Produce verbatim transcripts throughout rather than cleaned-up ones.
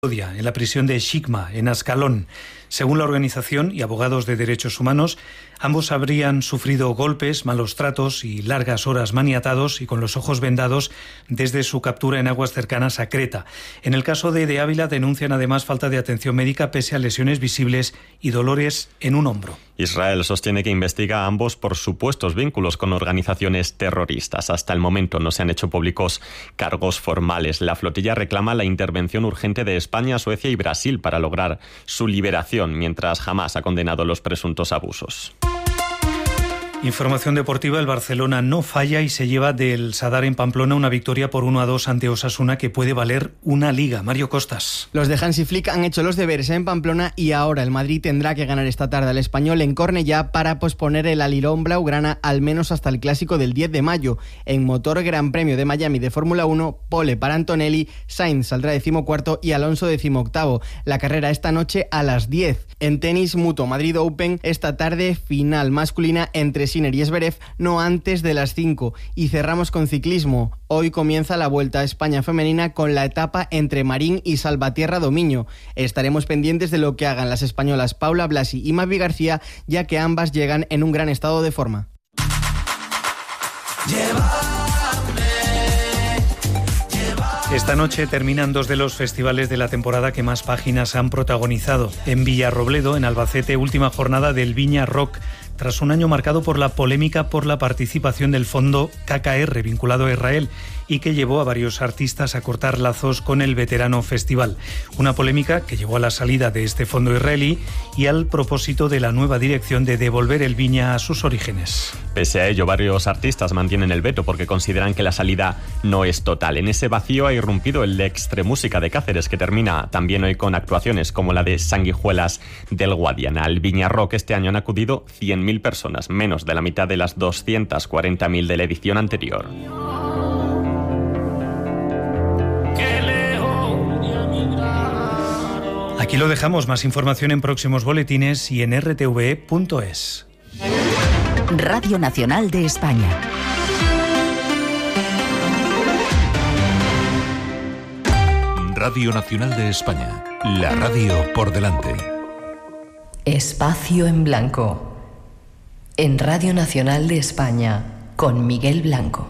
en la prisión de Xikma, en Ascalón. Según la organización y abogados de derechos humanos, ambos habrían sufrido golpes, malos tratos y largas horas maniatados y con los ojos vendados desde su captura en aguas cercanas a Creta. En el caso de De Ávila denuncian además falta de atención médica pese a lesiones visibles y dolores en un hombro. Israel sostiene que investiga a ambos por supuestos vínculos con organizaciones terroristas. Hasta el momento no se han hecho públicos cargos formales. La flotilla reclama la intervención urgente de España, Suecia y Brasil para lograr su liberación, mientras Hamás ha condenado los presuntos abusos. Información deportiva, el Barcelona no falla y se lleva del Sadar en Pamplona una victoria por uno a dos ante Osasuna que puede valer una liga. Mario Costas. Los de Hansi Flick han hecho los deberes en Pamplona y ahora el Madrid tendrá que ganar esta tarde al Español en Cornellá para posponer el alirón blaugrana al menos hasta el clásico del diez de mayo. En motor Gran Premio de Miami de Fórmula uno, pole para Antonelli, Sainz saldrá decimocuarto y Alonso decimoctavo. La carrera esta noche a las diez. En tenis, Mutua Madrid Open, esta tarde final masculina entre Sinner y Zverev, no antes de las cinco. Y cerramos con ciclismo. Hoy comienza la Vuelta a España femenina con la etapa entre Marín y Salvatierra Domiño. Estaremos pendientes de lo que hagan las españolas Paula Blasi y Mavi García, ya que ambas llegan en un gran estado de forma. Esta noche terminan dos de los festivales de la temporada que más páginas han protagonizado. En Villarrobledo, en Albacete, última jornada del Viña Rock, tras un año marcado por la polémica por la participación del fondo K K R vinculado a Israel y que llevó a varios artistas a cortar lazos con el veterano festival. Una polémica que llevó a la salida de este fondo israelí y al propósito de la nueva dirección de devolver el Viña a sus orígenes. Pese a ello, varios artistas mantienen el veto porque consideran que la salida no es total. En ese vacío ha irrumpido el Extremúsica de Cáceres, que termina también hoy con actuaciones como la de Sanguijuelas del Guadiana. Al Viña Rock este año han acudido cien mil personas, menos de la mitad de las doscientas cuarenta mil de la edición anterior. Aquí lo dejamos. Más información en próximos boletines y en r t v e punto es. Radio Nacional de España. Radio Nacional de España. La radio por delante. Espacio en Blanco. En Radio Nacional de España, con Miguel Blanco.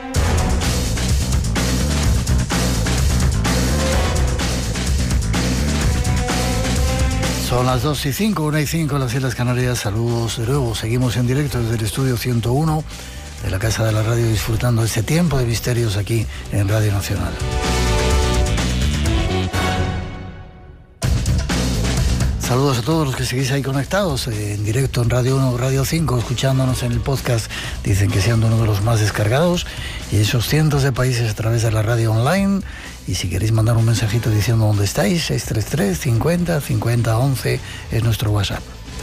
Son las dos y cinco, una y cinco en las Islas Canarias. Saludos de nuevo. Seguimos en directo desde el estudio ciento uno de la Casa de la Radio, disfrutando este tiempo de misterios aquí en Radio Nacional. Saludos a todos los que seguís ahí conectados en directo en Radio uno, Radio cinco, escuchándonos en el podcast. Dicen que siendo uno de los más descargados y esos cientos de países a través de la radio online. Y si queréis mandar un mensajito diciendo dónde estáis, seis tres tres, cincuenta, cincuenta, once es nuestro WhatsApp.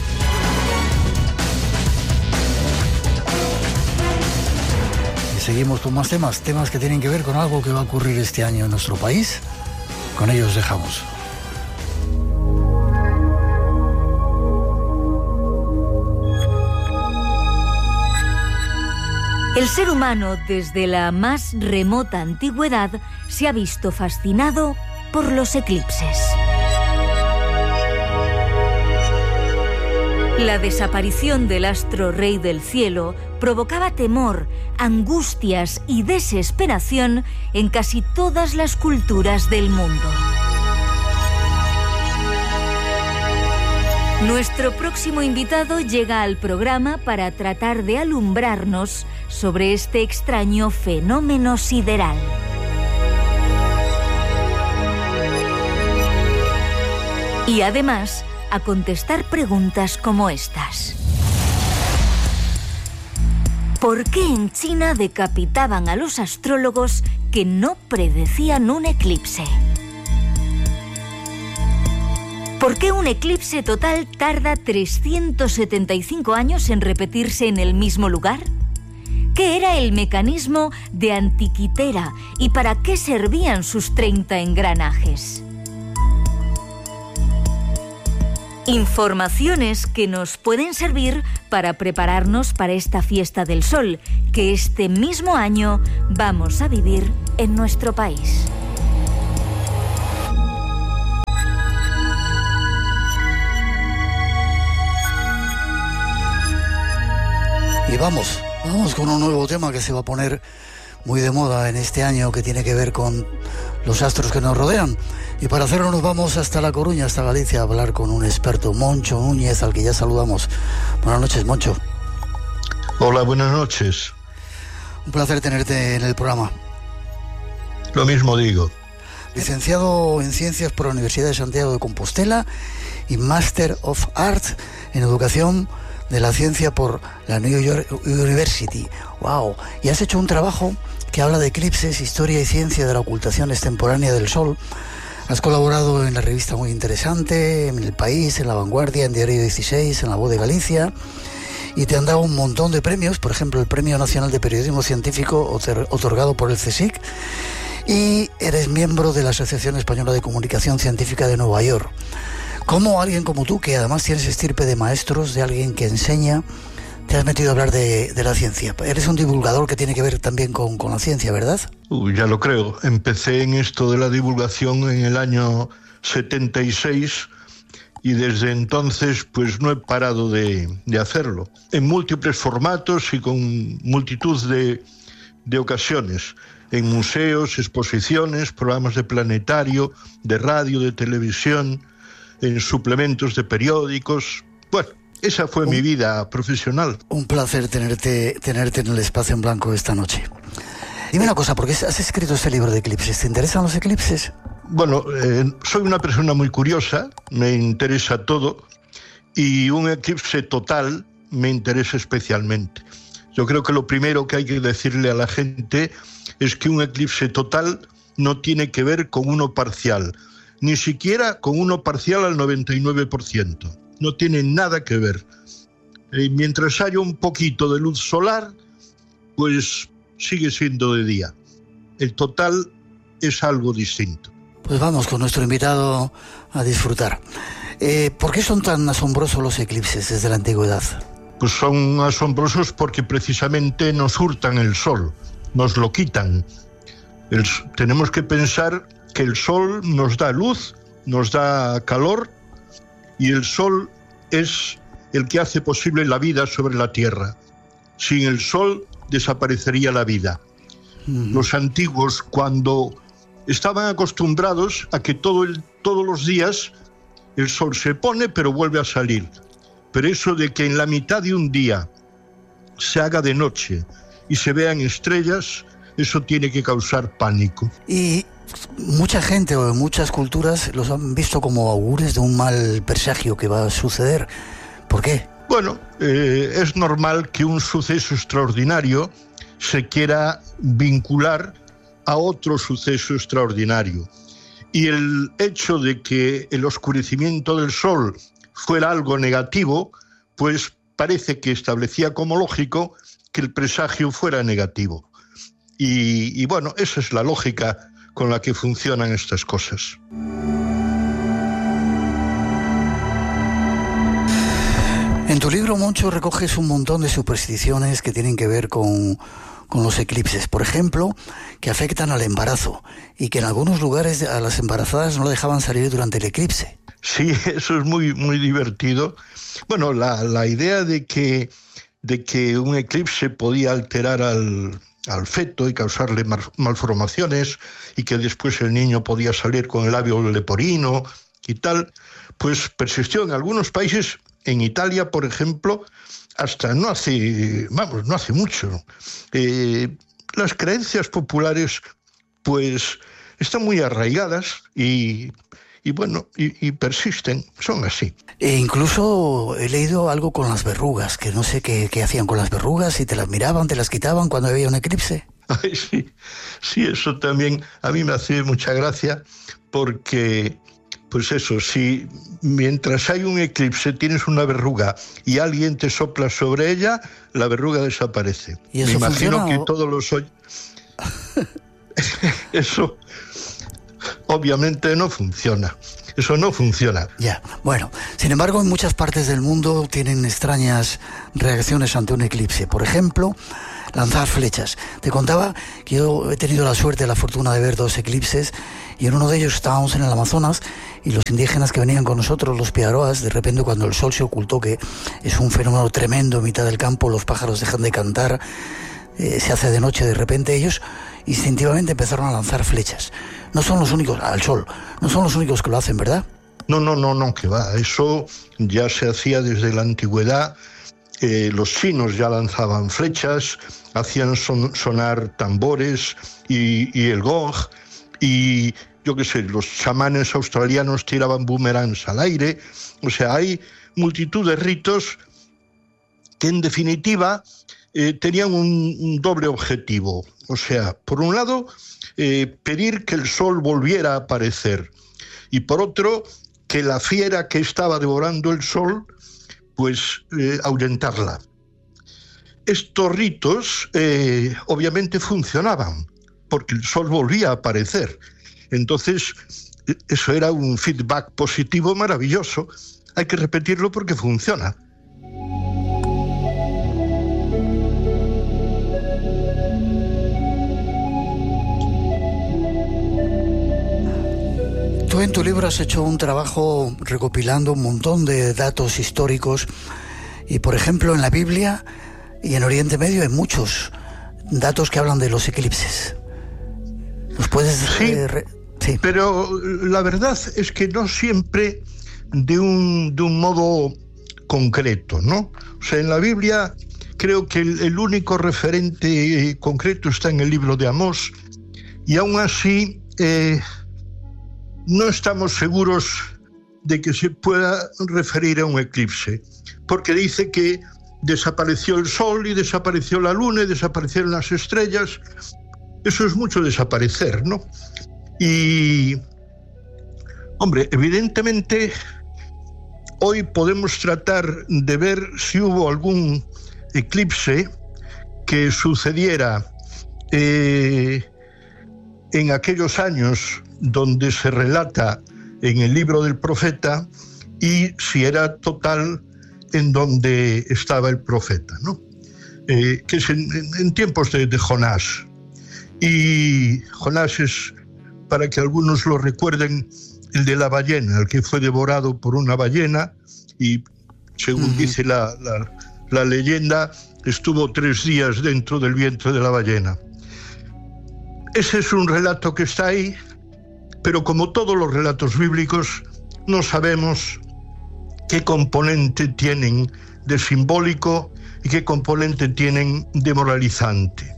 Y seguimos con más temas, temas que tienen que ver con algo que va a ocurrir este año en nuestro país. Con ellos dejamos. El ser humano, desde la más remota antigüedad, se ha visto fascinado por los eclipses. La desaparición del astro rey del cielo provocaba temor, angustias y desesperación en casi todas las culturas del mundo. Nuestro próximo invitado llega al programa para tratar de alumbrarnos sobre este extraño fenómeno sideral. Y además, a contestar preguntas como estas. ¿Por qué en China decapitaban a los astrólogos que no predecían un eclipse? ¿Por qué un eclipse total tarda trescientos setenta y cinco años en repetirse en el mismo lugar? ¿Qué era el mecanismo de Antiquitera y para qué servían sus treinta engranajes? Informaciones que nos pueden servir para prepararnos para esta fiesta del sol, que este mismo año vamos a vivir en nuestro país. Y vamos, vamos con un nuevo tema que se va a poner muy de moda en este año, que tiene que ver con los astros que nos rodean. Y para hacerlo nos vamos hasta La Coruña, hasta Galicia, a hablar con un experto, Moncho Núñez, al que ya saludamos. Buenas noches, Moncho. Hola, buenas noches. Un placer tenerte en el programa. Lo mismo digo. Licenciado en Ciencias por la Universidad de Santiago de Compostela y Master of Arts en Educación de la Ciencia por la New York University. ¡Wow! Y has hecho un trabajo que habla de eclipses, historia y ciencia de la ocultación extemporánea del Sol. Has colaborado en la revista muy interesante, en El País, en La Vanguardia, en Diario dieciséis, en La Voz de Galicia, y te han dado un montón de premios, por ejemplo el Premio Nacional de Periodismo Científico otorgado por el CSIC, y eres miembro de la Asociación Española de Comunicación Científica de Nueva York. ¿Cómo alguien como tú, que además tienes estirpe de maestros, de alguien que enseña, te has metido a hablar de, de la ciencia? Eres un divulgador que tiene que ver también con, con la ciencia, ¿verdad? Uh, ya lo creo. Empecé en esto de la divulgación en el año setenta y seis y desde entonces pues no he parado de, de hacerlo. En múltiples formatos y con multitud de, de ocasiones. En museos, exposiciones, programas de planetario, de radio, de televisión, en suplementos de periódicos. Bueno, esa fue un, mi vida profesional. Un placer tenerte, tenerte en el Espacio en Blanco esta noche. Dime una cosa, ¿por qué has escrito este libro de eclipses? ¿Te interesan los eclipses? Bueno, eh, soy una persona muy curiosa, me interesa todo, y un eclipse total me interesa especialmente. Yo creo que lo primero que hay que decirle a la gente es que un eclipse total no tiene que ver con uno parcial, ni siquiera con uno parcial al noventa y nueve por ciento. No tiene nada que ver. Eh, mientras haya un poquito de luz solar, pues sigue siendo de día. El total es algo distinto. Pues vamos con nuestro invitado a disfrutar. Eh, ¿Por qué son tan asombrosos los eclipses desde la antigüedad? Pues son asombrosos porque precisamente nos hurtan el sol, nos lo quitan. El, tenemos que pensar que el sol nos da luz, nos da calor, y el sol es el que hace posible la vida sobre la tierra. Sin el sol desaparecería la vida. Mm. Los antiguos, cuando estaban acostumbrados a que todo el, todos los días el sol se pone pero vuelve a salir, pero eso de que en la mitad de un día se haga de noche y se vean estrellas, eso tiene que causar pánico. Y mucha gente o muchas culturas los han visto como augures de un mal presagio que va a suceder. ¿Por qué? Bueno, eh, es normal que un suceso extraordinario se quiera vincular a otro suceso extraordinario. Y el hecho de que el oscurecimiento del sol fuera algo negativo, pues parece que establecía como lógico que el presagio fuera negativo. Y, y bueno, esa es la lógica con la que funcionan estas cosas. En tu libro, Moncho, recoges un montón de supersticiones que tienen que ver con, con los eclipses. Por ejemplo, que afectan al embarazo y que en algunos lugares a las embarazadas no la dejaban salir durante el eclipse. Sí, eso es muy, muy divertido. Bueno, la, la idea de que, de que un eclipse podía alterar al... al feto y causarle malformaciones y que después el niño podía salir con el labio leporino y tal, pues persistió en algunos países, en Italia, por ejemplo, hasta no hace, vamos, no hace mucho. Eh, las creencias populares, pues, están muy arraigadas y, y bueno, y, y persisten, son así. E incluso he leído algo con las verrugas, que no sé qué, qué hacían con las verrugas, si te las miraban, te las quitaban cuando había un eclipse. Ay, sí, sí, eso también a mí me hace mucha gracia, porque, pues eso, si mientras hay un eclipse tienes una verruga y alguien te sopla sobre ella, la verruga desaparece. ¿Y eso me imagino funciona, que o... todos los... Eso obviamente no funciona. Eso no funciona. Ya, bueno, sin embargo, en muchas partes del mundo tienen extrañas reacciones ante un eclipse. Por ejemplo, lanzar flechas. Te contaba que yo he tenido la suerte, la fortuna de ver dos eclipses, y en uno de ellos estábamos en el Amazonas y los indígenas que venían con nosotros, los piaroas, de repente cuando el sol se ocultó, que es un fenómeno tremendo en mitad del campo, los pájaros dejan de cantar, eh, se hace de noche, de repente ellos instintivamente empezaron a lanzar flechas. No son los únicos, al sol, no son los únicos que lo hacen, ¿verdad? No, no, no, no, que va. Eso ya se hacía desde la antigüedad. Eh, los chinos ya lanzaban flechas, hacían son, sonar tambores y, y el gong, y yo qué sé, los chamanes australianos tiraban boomerangs al aire. O sea, hay multitud de ritos que en definitiva eh, tenían un, un doble objetivo. O sea, por un lado, eh, pedir que el sol volviera a aparecer, y por otro, que la fiera que estaba devorando el sol, pues eh, ahuyentarla. Estos ritos eh, obviamente funcionaban, porque el sol volvía a aparecer. Entonces, eso era un feedback positivo maravilloso. Hay que repetirlo porque funciona. Tú en tu libro has hecho un trabajo recopilando un montón de datos históricos, y por ejemplo en la Biblia y en Oriente Medio hay muchos datos que hablan de los eclipses. ¿Los puedes...? Sí, eh, re... sí, pero la verdad es que no siempre de un, de un modo concreto, ¿no? O sea, en la Biblia creo que el, el único referente eh, concreto está en el libro de Amós, y aún así eh, no estamos seguros de que se pueda referir a un eclipse, porque dice que desapareció el sol y desapareció la luna y desaparecieron las estrellas. Eso es mucho desaparecer, ¿no? Y, hombre, evidentemente hoy podemos tratar de ver si hubo algún eclipse que sucediera eh, en aquellos años donde se relata en el libro del profeta, y si era total en donde estaba el profeta, ¿no? Eh, que es en, en tiempos de, de Jonás. Y Jonás es, para que algunos lo recuerden, el de la ballena, el que fue devorado por una ballena y, según uh-huh. dice la, la, la leyenda, estuvo tres días dentro del vientre de la ballena. Ese es un relato que está ahí, pero como todos los relatos bíblicos, no sabemos qué componente tienen de simbólico y qué componente tienen de moralizante.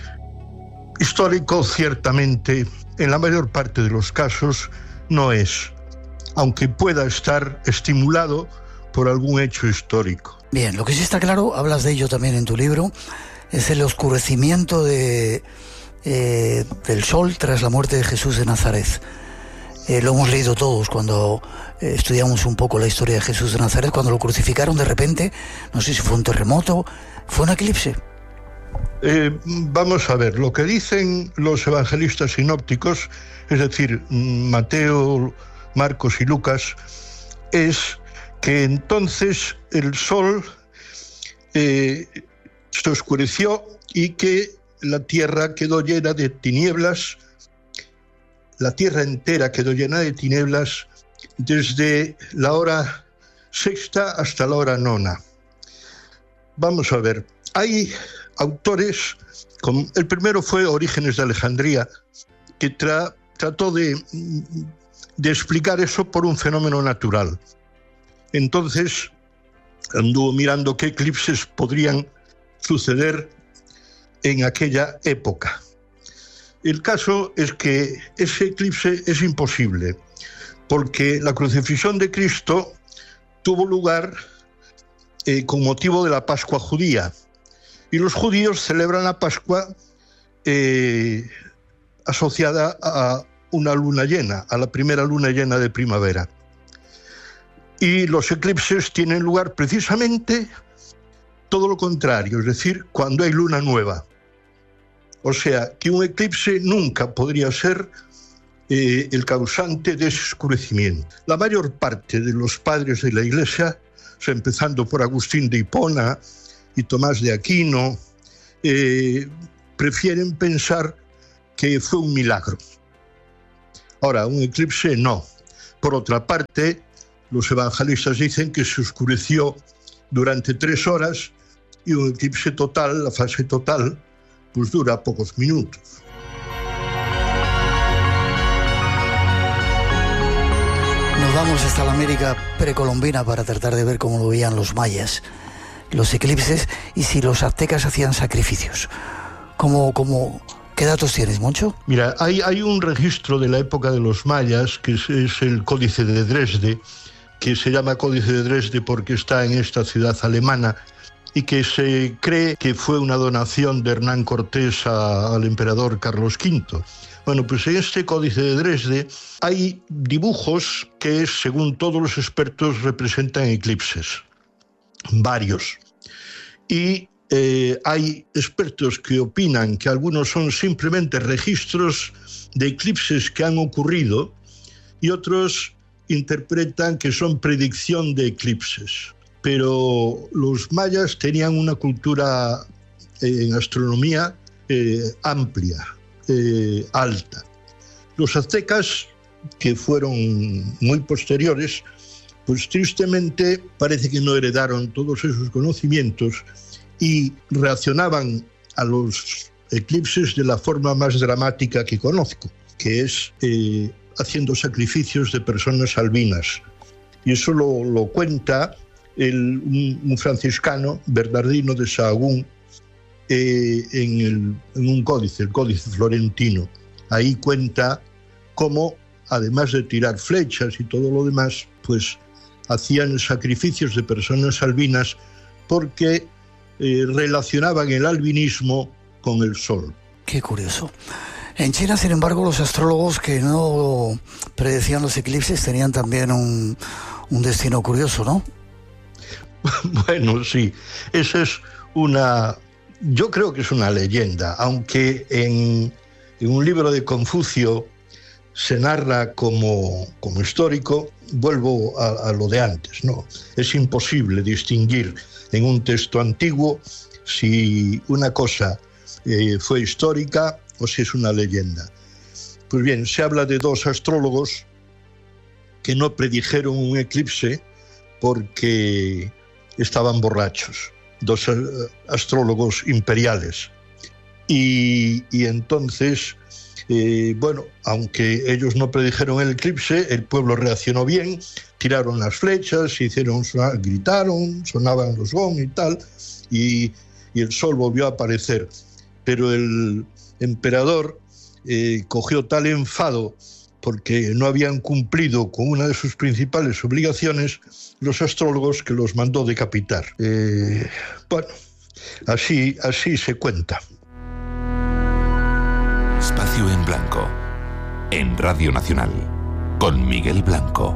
Histórico, ciertamente, en la mayor parte de los casos, no es, aunque pueda estar estimulado por algún hecho histórico. Bien, lo que sí está claro, hablas de ello también en tu libro, es el oscurecimiento de, eh, del sol tras la muerte de Jesús de Nazaret. Eh, lo hemos leído todos cuando eh, estudiamos un poco la historia de Jesús de Nazaret. Cuando lo crucificaron de repente, no sé si fue un terremoto, fue un eclipse. Eh, vamos a ver, lo que dicen los evangelistas sinópticos, es decir, Mateo, Marcos y Lucas, es que entonces el sol eh, se oscureció y que la tierra quedó llena de tinieblas. La tierra entera quedó llena de tinieblas desde la hora sexta hasta la hora nona. Vamos a ver, hay autores, como el primero fue Orígenes de Alejandría, que tra, trató de, de explicar eso por un fenómeno natural. Entonces anduvo mirando qué eclipses podrían suceder en aquella época. El caso es que ese eclipse es imposible, porque la crucifixión de Cristo tuvo lugar eh, con motivo de la Pascua judía, y los judíos celebran la Pascua eh, asociada a una luna llena, a la primera luna llena de primavera. Y los eclipses tienen lugar precisamente todo lo contrario, es decir, cuando hay luna nueva. O sea, que un eclipse nunca podría ser eh, el causante de ese oscurecimiento. La mayor parte de los padres de la Iglesia, o sea, empezando por Agustín de Hipona y Tomás de Aquino eh, prefieren pensar que fue un milagro. Ahora, un eclipse no. Por otra parte, los evangelistas dicen que se oscureció durante tres horas y un eclipse total, la fase total, pues dura pocos minutos. Nos vamos hasta la América precolombina para tratar de ver cómo lo veían los mayas, los eclipses, y si los aztecas hacían sacrificios. ¿Cómo, cómo, ¿Qué datos tienes, Moncho? Mira, hay, hay un registro de la época de los mayas, que es, es el Códice de Dresde, que se llama Códice de Dresde porque está en esta ciudad alemana, y que se cree que fue una donación de Hernán Cortés a, al emperador Carlos quinto. Bueno, pues en este Códice de Dresde hay dibujos que, según todos los expertos, representan eclipses, varios. Y eh, hay expertos que opinan que algunos son simplemente registros de eclipses que han ocurrido y otros interpretan que son predicción de eclipses. Pero los mayas tenían una cultura eh, en astronomía eh, amplia, eh, alta. Los aztecas, que fueron muy posteriores, pues tristemente parece que no heredaron todos esos conocimientos y reaccionaban a los eclipses de la forma más dramática que conozco, que es eh, haciendo sacrificios de personas albinas. Y eso lo, lo cuenta el, un, un franciscano, Bernardino de Sahagún, eh, en, el, en un códice, el Códice Florentino. Ahí cuenta cómo, además de tirar flechas y todo lo demás, pues hacían sacrificios de personas albinas porque eh, relacionaban el albinismo con el sol. Qué curioso. En China, sin embargo, los astrólogos que no predecían los eclipses tenían también un, un destino curioso, ¿no? Bueno, sí, esa es una... Yo creo que es una leyenda, aunque en, en un libro de Confucio se narra como, como histórico. Vuelvo a, a lo de antes, ¿no? Es imposible distinguir en un texto antiguo si una cosa eh, fue histórica o si es una leyenda. Pues bien, se habla de dos astrólogos que no predijeron un eclipse porque estaban borrachos, dos astrólogos imperiales. Y, y entonces, eh, bueno, aunque ellos no predijeron el eclipse, el pueblo reaccionó bien, tiraron las flechas, hicieron sonar, gritaron, sonaban los gong y tal, y, y el sol volvió a aparecer. Pero el emperador eh, cogió tal enfado porque no habían cumplido con una de sus principales obligaciones, los astrólogos, que los mandó decapitar. Eh, bueno, así, así se cuenta. Espacio en Blanco, en Radio Nacional, con Miguel Blanco.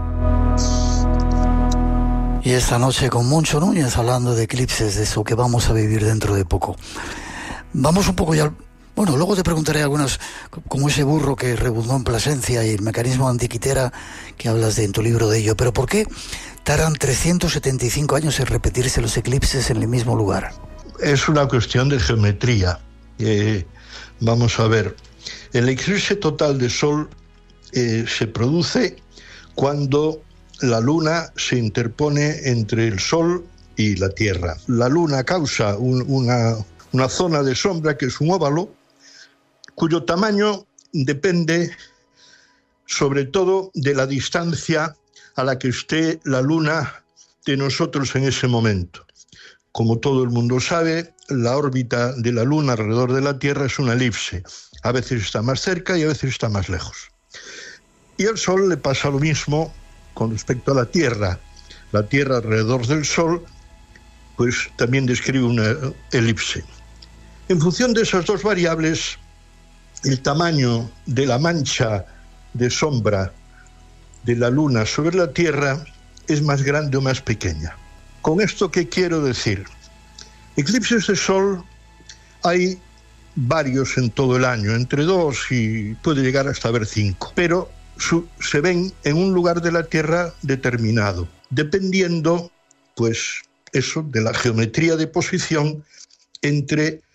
Y esta noche con Moncho Núñez hablando de eclipses, de eso que vamos a vivir dentro de poco. Vamos un poco ya... Bueno, luego te preguntaré algunas, como ese burro que rebuzó en Plasencia y el mecanismo de Antiquitera que hablas de en tu libro de ello. Pero ¿por qué tardan trescientos setenta y cinco años en repetirse los eclipses en el mismo lugar? Es una cuestión de geometría. Eh, vamos a ver. El eclipse total de Sol eh, se produce cuando la Luna se interpone entre el Sol y la Tierra. La Luna causa un, una, una zona de sombra que es un óvalo, cuyo tamaño depende sobre todo de la distancia a la que esté la Luna de nosotros en ese momento. Como todo el mundo sabe, la órbita de la Luna alrededor de la Tierra es una elipse. A veces está más cerca y a veces está más lejos. Y al Sol le pasa lo mismo con respecto a la Tierra. La Tierra alrededor del Sol, pues también describe una elipse. En función de esas dos variables, el tamaño de la mancha de sombra de la Luna sobre la Tierra es más grande o más pequeña. ¿Con esto qué quiero decir? Eclipses de Sol hay varios en todo el año, entre dos y puede llegar hasta haber cinco, pero su, se ven en un lugar de la Tierra determinado, dependiendo, pues, eso, de la geometría de posición entre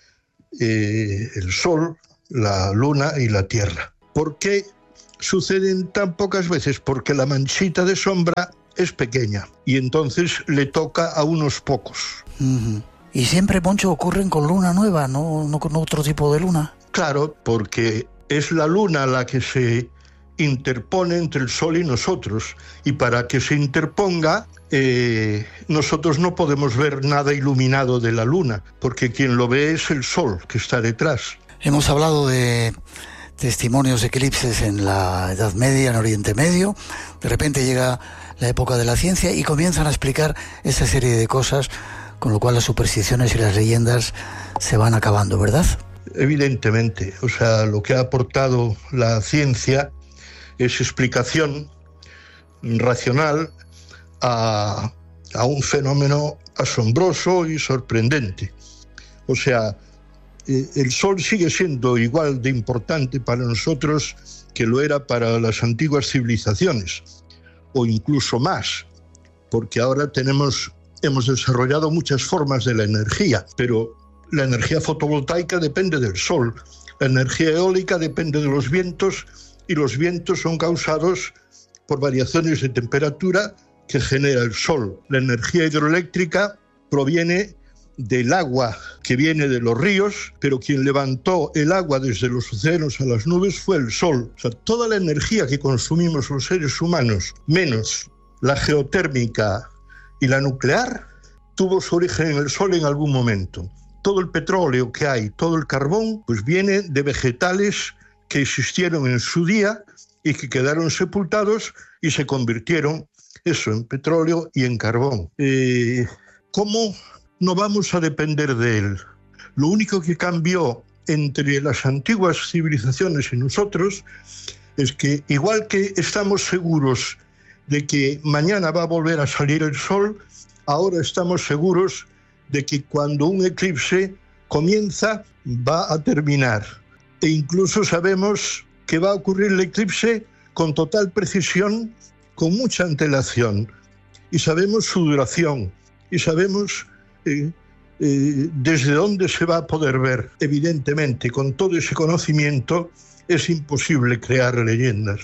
eh, el Sol, la Luna y la Tierra. ¿Por qué suceden tan pocas veces? Porque la manchita de sombra es pequeña y entonces le toca a unos pocos. Uh-huh. Y siempre, Moncho, ocurren con luna nueva, ¿no? No con otro tipo de luna. Claro, porque es la luna la que se interpone entre el Sol y nosotros, y para que se interponga, eh, nosotros no podemos ver nada iluminado de la luna, porque quien lo ve es el Sol que está detrás. Hemos hablado de testimonios de eclipses en la Edad Media, en Oriente Medio. De repente llega la época de la ciencia y comienzan a explicar esa serie de cosas, con lo cual las supersticiones y las leyendas se van acabando, ¿verdad? Evidentemente, o sea, lo que ha aportado la ciencia es explicación racional a, a un fenómeno asombroso y sorprendente. O sea, el Sol sigue siendo igual de importante para nosotros que lo era para las antiguas civilizaciones, o incluso más, porque ahora tenemos, hemos desarrollado muchas formas de la energía, pero la energía fotovoltaica depende del Sol, la energía eólica depende de los vientos, y los vientos son causados por variaciones de temperatura que genera el Sol. La energía hidroeléctrica proviene del agua que viene de los ríos, pero quien levantó el agua desde los océanos a las nubes fue el Sol. O sea, toda la energía que consumimos los seres humanos, menos la geotérmica y la nuclear, tuvo su origen en el Sol en algún momento. Todo el petróleo que hay, todo el carbón, pues viene de vegetales que existieron en su día y que quedaron sepultados y se convirtieron, eso, en petróleo y en carbón. Eh, ¿Cómo no vamos a depender de él? Lo único que cambió entre las antiguas civilizaciones y nosotros es que, igual que estamos seguros de que mañana va a volver a salir el Sol, ahora estamos seguros de que cuando un eclipse comienza, va a terminar. E incluso sabemos que va a ocurrir el eclipse con total precisión, con mucha antelación. Y sabemos su duración, y sabemos eh, eh, desde dónde se va a poder ver. Evidentemente, con todo ese conocimiento, es imposible crear leyendas.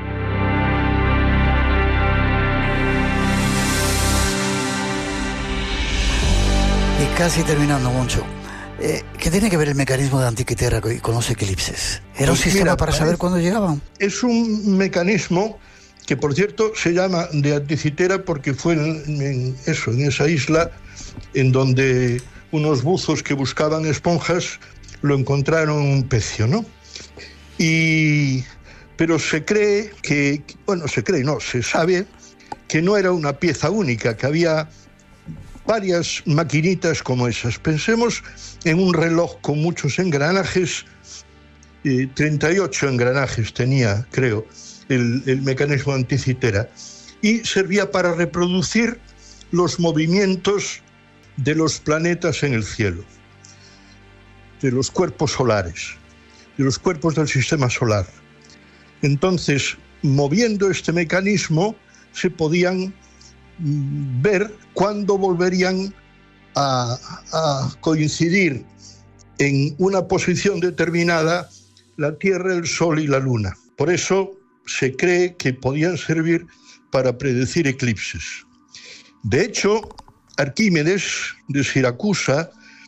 Y casi terminando, Moncho. Eh, ¿Qué tiene que ver el mecanismo de Antiquitera con los eclipses? ¿Era un pues sistema mira, para saber cuándo llegaban? Es un mecanismo que, por cierto, se llama de Anticitera porque fue en, en eso, en esa isla en donde unos buzos que buscaban esponjas lo encontraron un pecio, ¿no? Y, pero se cree que, bueno, se cree, no, se sabe que no era una pieza única, que había varias maquinitas como esas. Pensemos en un reloj con muchos engranajes, eh, treinta y ocho engranajes tenía, creo, el, el mecanismo Anticitera, y servía para reproducir los movimientos de los planetas en el cielo, de los cuerpos solares, de los cuerpos del sistema solar. Entonces, moviendo este mecanismo, se podían ver cuándo volverían a, a coincidir en una posición determinada la Tierra, el Sol y la Luna. Por eso se cree que podían servir para predecir eclipses. De hecho, Arquímedes de Siracusa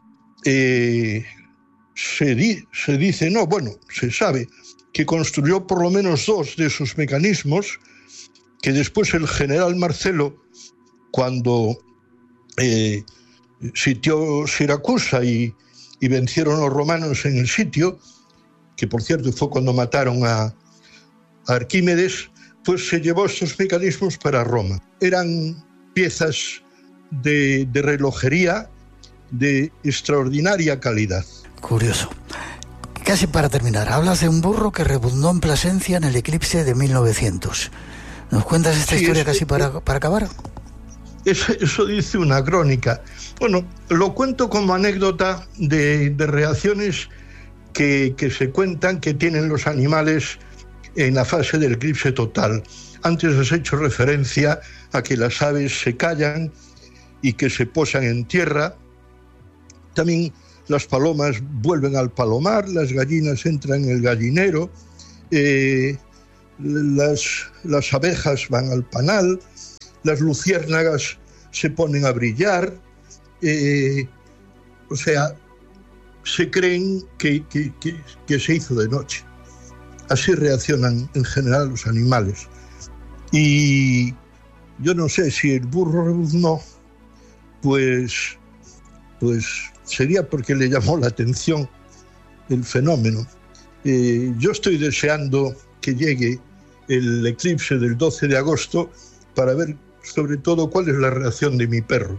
eh, se, di, se dice, no, bueno, se sabe que construyó por lo menos dos de esos mecanismos, que después el general Marcelo, cuando eh, sitió Siracusa y, y vencieron los romanos en el sitio, que por cierto fue cuando mataron a, a Arquímedes, pues se llevó estos mecanismos para Roma. Eran piezas de, de relojería de extraordinaria calidad. Curioso. Casi para terminar, hablas de un burro que rebundó en Plasencia en el eclipse de mil novecientos. ¿Nos cuentas esta sí, historia es, casi para, para acabar? Eso, eso dice una crónica. Bueno, lo cuento como anécdota de, de reacciones que, que se cuentan que tienen los animales en la fase del eclipse total. Antes has hecho referencia a que las aves se callan y que se posan en tierra. También las palomas vuelven al palomar, las gallinas entran en el gallinero, eh, las, las abejas van al panal, las luciérnagas se ponen a brillar, eh, o sea, se creen que, que, que, que se hizo de noche. Así reaccionan en general los animales. Y yo no sé si el burro rebuznó, pues, pues sería porque le llamó la atención el fenómeno. Eh, yo estoy deseando que llegue el eclipse del doce de agosto para ver sobre todo cuál es la reacción de mi perro.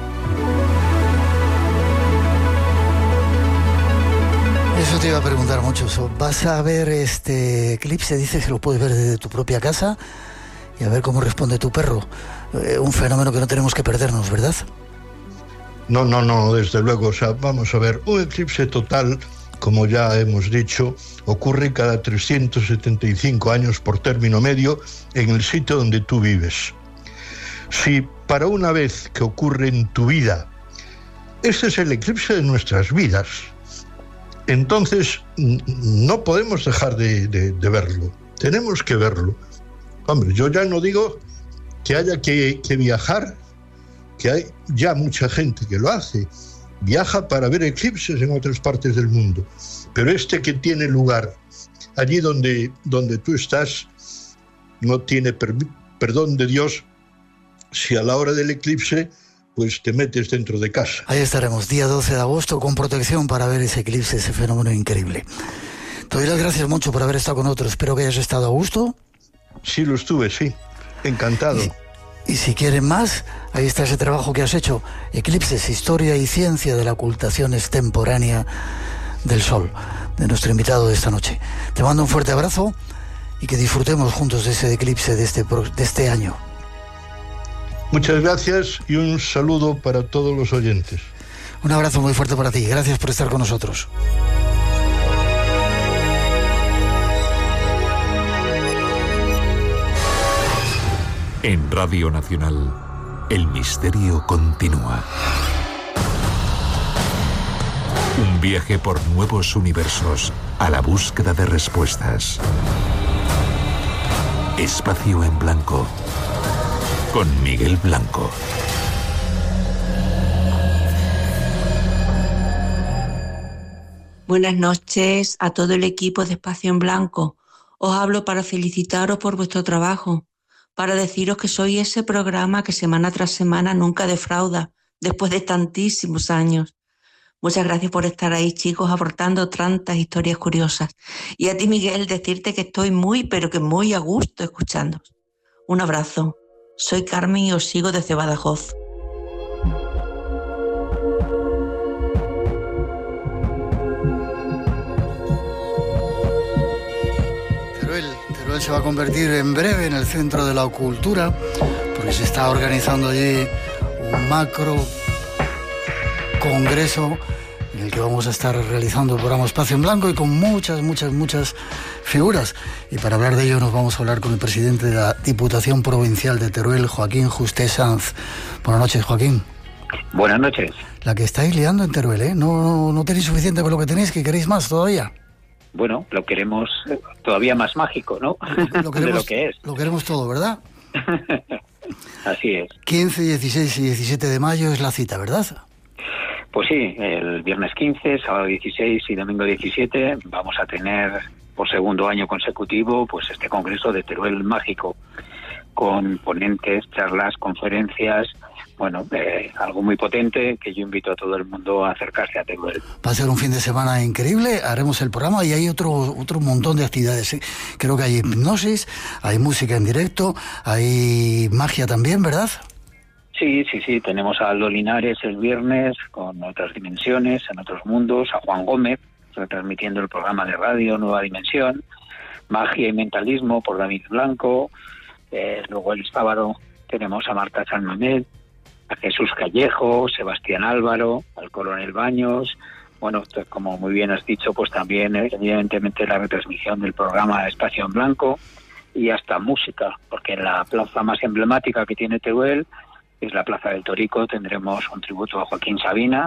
Eso te iba a preguntar mucho. ¿Vas a ver este eclipse? Dices que lo puedes ver desde tu propia casa y a ver cómo responde tu perro. Eh, un fenómeno que no tenemos que perdernos, ¿verdad? No, no, no, desde luego. O sea, vamos a ver, un eclipse total, como ya hemos dicho, ocurre cada trescientos setenta y cinco años por término medio en el sitio donde tú vives. Si para una vez que ocurre en tu vida, este es el eclipse de nuestras vidas, entonces no podemos dejar de, de, de verlo. Tenemos que verlo. Hombre, yo ya no digo que haya que, que viajar, que hay ya mucha gente que lo hace. Viaja para ver eclipses en otras partes del mundo. Pero este que tiene lugar allí donde, donde tú estás, no tiene per, perdón de Dios si a la hora del eclipse pues te metes dentro de casa. Ahí estaremos, día doce de agosto, con protección para ver ese eclipse, ese fenómeno increíble. Te doy las gracias mucho por haber estado con nosotros. Espero que hayas estado a gusto. Sí, lo estuve, sí. Encantado. Y, y si quieren más, ahí está ese trabajo que has hecho. Eclipses, historia y ciencia de la ocultación extemporánea del Sol, de nuestro invitado de esta noche. Te mando un fuerte abrazo y que disfrutemos juntos de ese eclipse de este, de este año. Muchas gracias y un saludo para todos los oyentes. Un abrazo muy fuerte para ti. Gracias por estar con nosotros. En Radio Nacional, el misterio continúa. Un viaje por nuevos universos a la búsqueda de respuestas. Espacio en Blanco. Con Miguel Blanco. Buenas noches a todo el equipo de Espacio en Blanco. Os hablo para felicitaros por vuestro trabajo, para deciros que soy ese programa que semana tras semana nunca defrauda, después de tantísimos años. Muchas gracias por estar ahí, chicos, aportando tantas historias curiosas. Y a ti, Miguel, decirte que estoy muy, pero que muy a gusto escuchándoos. Un abrazo. Soy Carmen y os sigo desde Badajoz. Teruel, Teruel se va a convertir en breve en el centro de la cultura, porque se está organizando allí un macro congreso en el que vamos a estar realizando el programa Espacio en Blanco y con muchas, muchas, muchas figuras. Y para hablar de ello nos vamos a hablar con el presidente de la Diputación Provincial de Teruel, Joaquín Justé Sanz. Buenas noches, Joaquín. Buenas noches. La que estáis liando en Teruel, ¿eh? No, no, no tenéis suficiente con lo que tenéis, que queréis más todavía. Bueno, lo queremos todavía más mágico, ¿no? Lo queremos, de lo que es. Lo queremos todo, ¿verdad? Así es. quince, dieciséis y diecisiete de mayo es la cita, ¿verdad? Pues sí, el viernes quince, sábado dieciséis y domingo diecisiete vamos a tener por segundo año consecutivo pues este congreso de Teruel Mágico, con ponentes, charlas, conferencias, bueno, eh, algo muy potente que yo invito a todo el mundo a acercarse a Teruel. Va a ser un fin de semana increíble, haremos el programa y hay otro, otro montón de actividades. Creo que hay hipnosis, hay música en directo, hay magia también, ¿verdad? Sí, sí, sí, tenemos a Aldo Linares el viernes con Otras Dimensiones, en Otros Mundos, a Juan Gómez retransmitiendo el programa de radio Nueva Dimensión, Magia y Mentalismo por David Blanco, eh, luego el sábado tenemos a Marta Sanmamed, a Jesús Callejo, Sebastián Álvaro, al Coronel Baños, bueno, como muy bien has dicho, pues también evidentemente la retransmisión del programa Espacio en Blanco y hasta música, porque en la plaza más emblemática que tiene Teruel, es la Plaza del Torico, tendremos un tributo a Joaquín Sabina,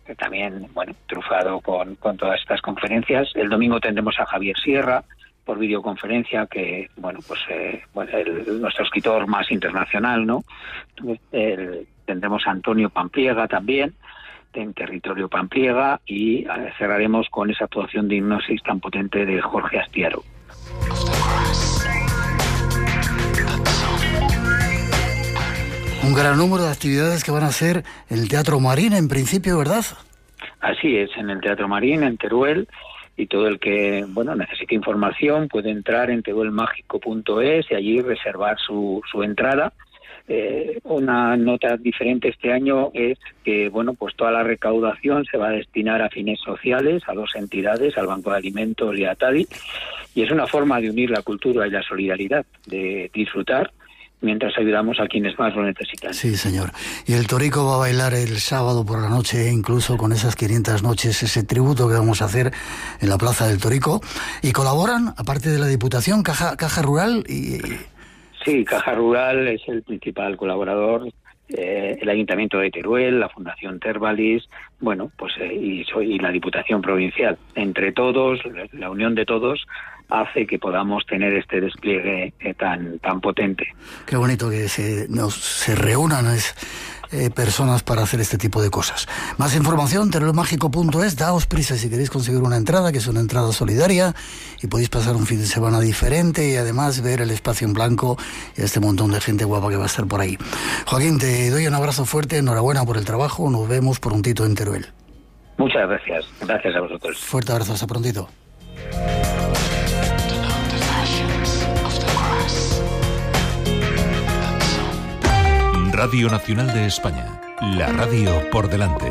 también, bueno, trufado con, con todas estas conferencias. El domingo tendremos a Javier Sierra por videoconferencia, que, bueno, pues eh, bueno, el, nuestro escritor más internacional, ¿no? El, tendremos a Antonio Pampliega también, en Territorio Pampliega, y eh, cerraremos con esa actuación de hipnosis tan potente de Jorge Astiaro. Un gran número de actividades que van a hacer en el Teatro Marín, en principio, ¿verdad? Así es, en el Teatro Marín, en Teruel, y todo el que, bueno, necesite información puede entrar en teruel mágico punto es y allí reservar su, su entrada. Eh, una nota diferente este año es que, bueno, pues toda la recaudación se va a destinar a fines sociales, a dos entidades, al Banco de Alimentos y a Tadi, y es una forma de unir la cultura y la solidaridad, de disfrutar mientras ayudamos a quienes más lo necesitan. Sí, señor. Y el Torico va a bailar el sábado por la noche, incluso con esas quinientas noches, ese tributo que vamos a hacer en la Plaza del Torico. Y colaboran, aparte de la Diputación, Caja, Caja Rural y... Sí, Caja Rural es el principal colaborador, eh, el Ayuntamiento de Teruel, la Fundación Tervalis, bueno, pues eh, y, soy, y la Diputación Provincial. Entre todos, la unión de todos hace que podamos tener este despliegue eh, tan tan potente. Qué bonito que se, nos, se reúnan es, eh, personas para hacer este tipo de cosas. Más información, teruel mágico punto es, daos prisa si queréis conseguir una entrada, que es una entrada solidaria, y podéis pasar un fin de semana diferente y además ver el espacio en blanco y este montón de gente guapa que va a estar por ahí. Joaquín, te doy un abrazo fuerte, enhorabuena por el trabajo, nos vemos prontito en Teruel. Muchas gracias, gracias a vosotros. Fuerte abrazo, hasta prontito. Radio Nacional de España, la radio por delante.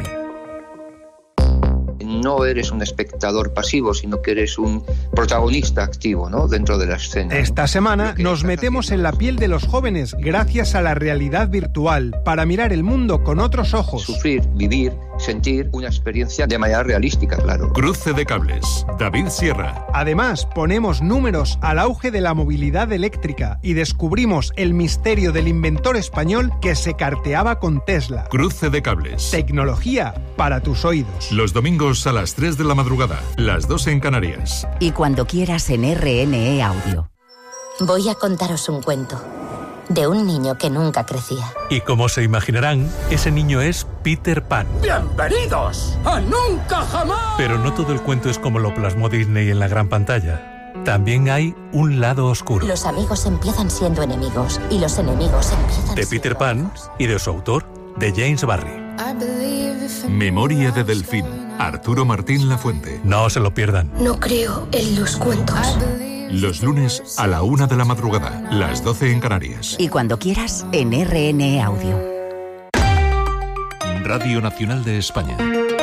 No eres un espectador pasivo, sino que eres un protagonista activo, ¿no?, dentro de la escena. Esta semana nos metemos en la piel de los jóvenes gracias a la realidad virtual, para mirar el mundo con otros ojos. Sufrir, vivir, sentir una experiencia de manera realística, claro. Cruce de cables, David Sierra. Además, ponemos números al auge de la movilidad eléctrica y descubrimos el misterio del inventor español que se carteaba con Tesla. Cruce de cables. Tecnología para tus oídos. Los domingos a las tres de la madrugada, las dos en Canarias. Y cuando quieras en R N E Audio. Voy a contaros un cuento de un niño que nunca crecía. Y como se imaginarán, ese niño es Peter Pan. ¡Bienvenidos a Nunca Jamás! Pero no todo el cuento es como lo plasmó Disney en la gran pantalla. También hay un lado oscuro. Los amigos empiezan siendo enemigos y los enemigos empiezan de Peter Pan amigos. Y de su autor, de James Barrie. Memoria de Delfín, Arturo Martín Lafuente. No se lo pierdan. No creo en los cuentos. Los lunes a la una de la madrugada, las doce en Canarias. Y cuando quieras, en R N E Audio. Radio Nacional de España.